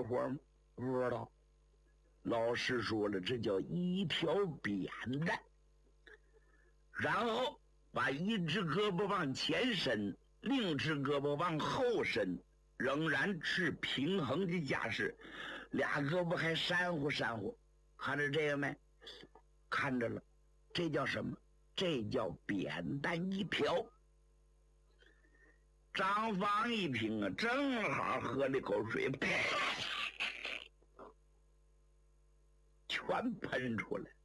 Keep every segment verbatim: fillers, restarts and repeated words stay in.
活吗？不知道。老师说了，这叫一条扁担，然后把一只胳膊往前伸，另一只胳膊往后伸，仍然是平衡的架势，俩胳膊还闪乎闪乎。看着这个没？看着了。这叫什么？这叫扁担一条。张芳一听啊，正好喝了口水，全喷出来。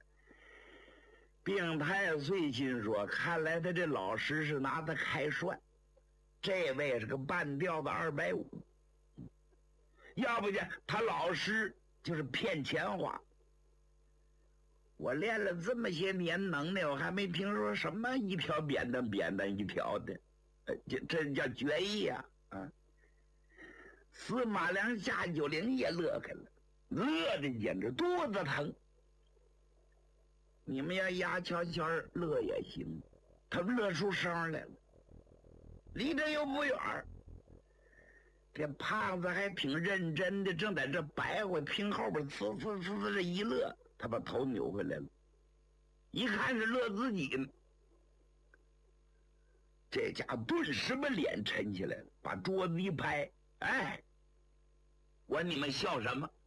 病太岁心说，看来他这老师是拿他开涮，这位是个半吊子二百五，要不然他老师就是骗钱花。我练了这么些年能耐，我还没听说什么一条扁担扁担一条的，呃，这这叫绝艺啊！啊，司马良、夏九龄也乐开了，乐的简直肚子疼。你们要压悄悄乐也行，他乐出声来了，离这又不远。这胖子还挺认真的，正在这白活，听后边呲呲呲呲这一乐，他把头扭回来了，一看是乐自己呢。这家顿时把脸沉起来了，把桌子一拍，哎，我你们笑什么？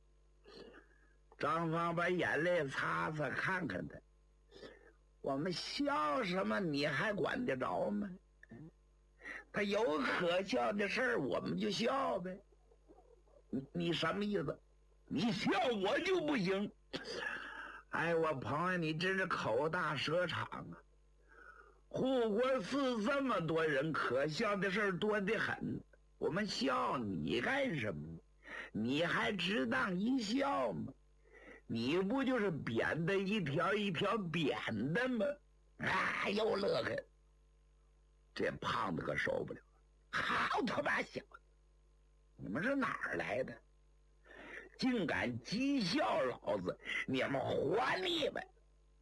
张芳把眼泪擦擦，看看他，我们笑什么？你还管得着吗？他有可笑的事儿，我们就笑呗。你你什么意思？你笑我就不行？哎，我朋友，你真是口大舌长啊！护国寺这么多人，可笑的事儿多得很，我们笑你干什么？你还值当一笑吗？你不就是扁的一条一条扁的吗？啊，又乐开。这胖子可受不了，好他妈小子，你们是哪儿来的？竟敢讥笑老子，你们活腻歪！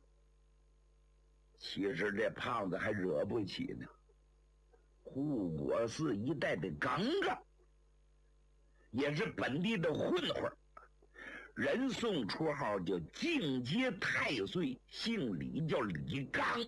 其实这胖子还惹不起呢，护国寺一带的杠杠，也是本地的混混，人送绰号叫境街太岁，姓李叫李刚。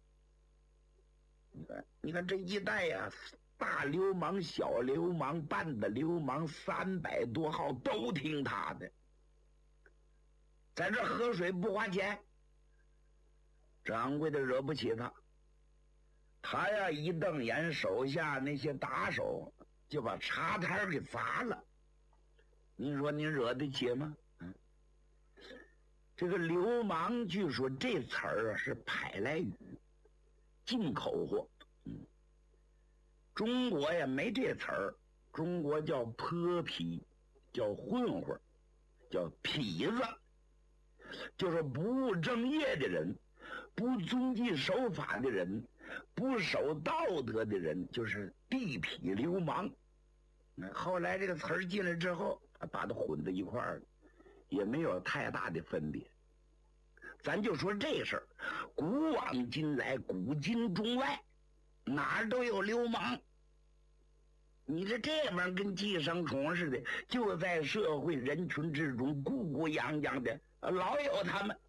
你看，你看这一带呀、啊，大流氓、小流氓、半子流氓，三百多号都听他的，在这喝水不花钱。掌柜的惹不起他，他呀一瞪眼，手下那些打手就把茶摊给砸了。您说您惹得起吗？嗯，这个流氓，据说这词儿啊是舶来语。进口货，嗯，中国呀没这词儿，中国叫泼皮，叫混混，叫痞子，就是不务正业的人，不遵纪守法的人，不守道德的人，就是地痞流氓。后来这个词儿进来之后，把它混在一块儿，也没有太大的分别。咱就说这事儿，古往今来，古今中外，哪儿都有流氓。你这这玩意儿跟寄生虫似的，就在社会人群之中咕咕泱泱的，老有他们。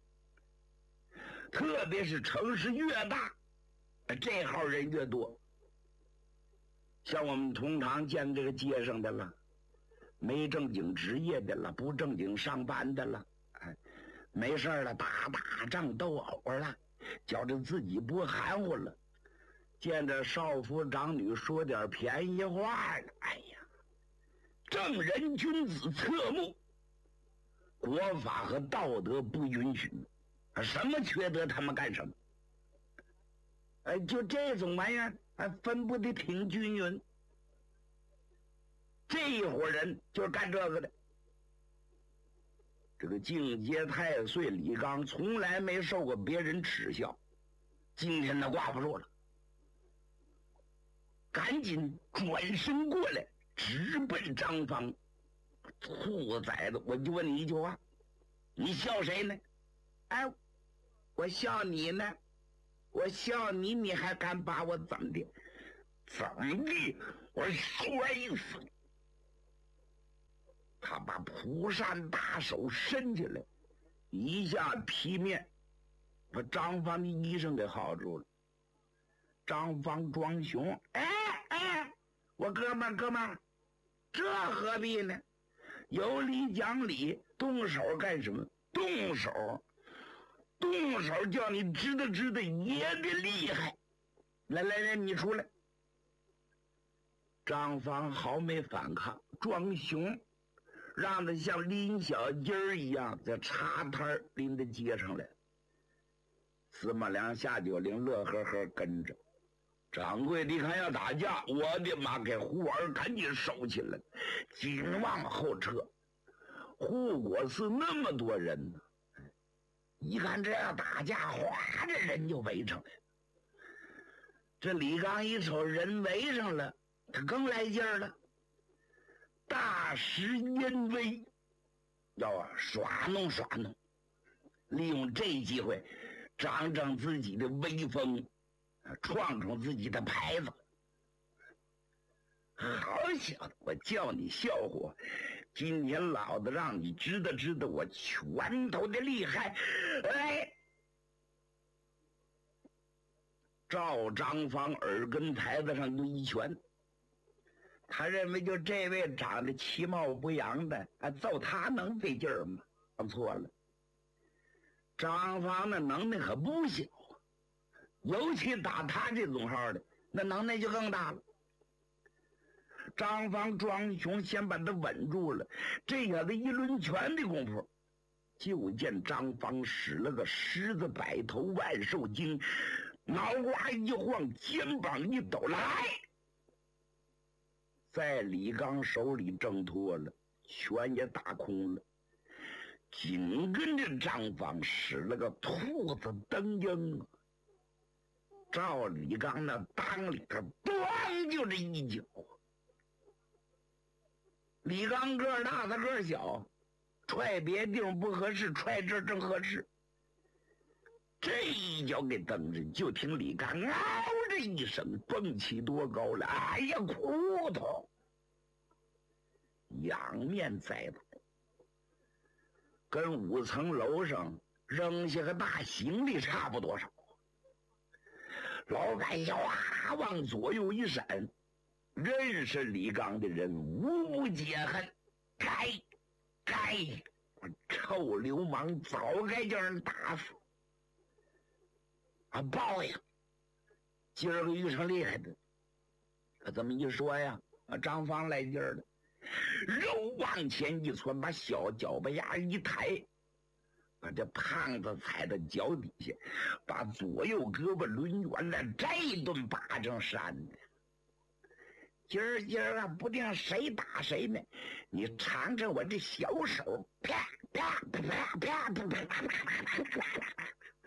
特别是城市越大，这号人越多。像我们通常见这个街上的了，没正经职业的了，不正经上班的了，哎。没事了，打打仗斗殴了，觉着自己不含糊了，见着少妇长女说点便宜话了，哎呀，正人君子侧目，国法和道德不允许，什么缺德他们干什么？哎，就这种玩意儿还分布的挺均匀。这一伙人就是干这个的。这个境街太岁李刚从来没受过别人耻笑，今天他挂不住了，赶紧转身过来，直奔张芳。兔崽子，我就问你一句话，你笑谁呢？哎，我笑你呢，我笑你，你还敢把我怎么的？怎么的？我摔死你！ 他把蒲扇大手伸起来，一下劈面，把张方的衣裳给薅住了。张方装熊，哎哎，我哥们儿哥们儿，这何必呢？有理讲理，动手干什么？动手，动手，叫你知道知道爷的厉害。来来来，你出来。张方毫没反抗，装熊，让他像拎小鸡儿一样在茶摊拎到街上来。司马良、夏九龄乐呵呵跟着。掌柜的一看要打架，我的妈，给胡儿赶紧收起来，紧往后撤。护国寺那么多人呢，一看这要打架，哗，这人就围上来了。这李刚一瞅人围上了，他更来劲儿了，大施淫威，要啊耍弄耍弄，利用这机会长长自己的威风，创创自己的牌子。好小子，我叫你笑话，今天老子让你知道知道我拳头的厉害。哎，照张方耳根台子上就一拳，他认为就这位长得其貌不扬的啊，揍他能费劲儿吗？想错了，张方的能耐可不小，尤其打他这种号的，那能耐就更大了。张方装熊先把他稳住了，这小子一抡拳的功夫，就见张方使了个狮子摆头万寿经，脑瓜一晃，肩膀一抖，来，在李刚手里挣脱了，拳也打空了。紧跟着张方使了个兔子蹬鹰，照李刚那裆里头咣就这一脚。李刚个儿大，他个儿小，踹别地方不合适，踹这儿正合适。这一脚给蹬着，就听李刚嗷这一声，蹦起多高了！哎呀，骨头！仰面栽倒，跟五层楼上扔下个大行李差不多少。老百姓啊往左右一闪，认识李刚的人无不解恨，该该臭流氓，早该叫人打死啊！报应，今儿个遇上厉害的，可这么一说呀，啊，张方来劲儿了，肉往前一窜，把小脚巴丫一抬，把这胖子踩到脚底下，把左右胳膊抡圆了，这一顿巴掌扇的。今儿今儿啊，不定谁打谁呢？你尝尝我这小手，啪啪啪啪啪啪啪啪，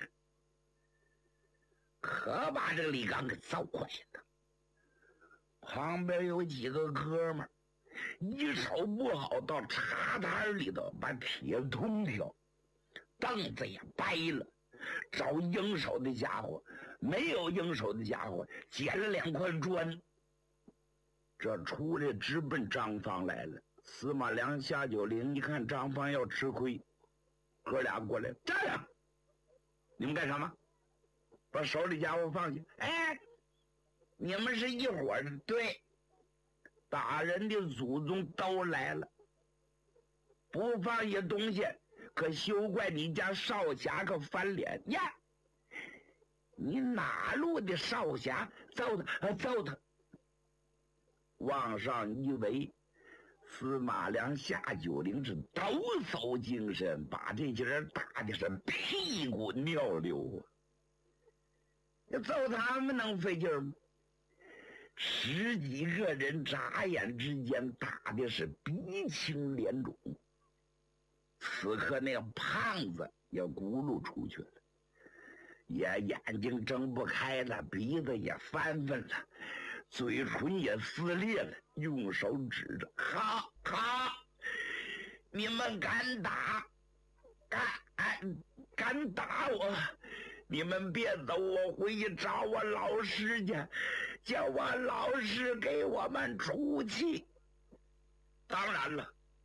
可把这个李刚给揍坏了。旁边有几个哥们儿，一手不好，到茶摊里头把铁通挑，凳子也掰了，找应手的家伙，没有应手的家伙，捡了两块砖。这出来直奔张方来了。司马良、夏九龄一看张方要吃亏，哥俩过来站着，你们干什么？把手里家伙放下。哎，你们是一伙的，对，打人的祖宗都来了，不放下东西，可休怪你家少侠可翻脸呀！你哪路的少侠？揍他，揍他！往上一围，司马良、夏九龄是抖擞精神，把这些人打的是屁滚尿流啊！要揍他们能费劲吗？十几个人眨眼之间打的是鼻青脸肿。此刻那个胖子也咕噜出去了，也眼睛睁不开了，鼻子也翻翻了，嘴唇也撕裂了，用手指着，好好，你们敢打，敢敢打我，你们别走，我回去找我老师去，叫我老师给我们出气。当然了，